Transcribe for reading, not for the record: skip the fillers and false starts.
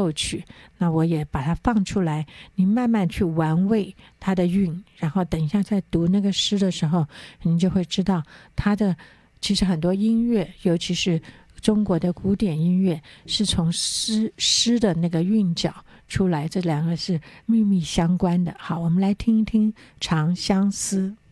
奏曲，那我也把它放出来，你慢慢去玩味它的韵，然后等一下在读那个诗的时候，你就会知道它的其实很多音乐，尤其是中国的古典音乐，是从诗的那个韵脚出来，这两个是密密相关的。好，我们来听一听《长相思》。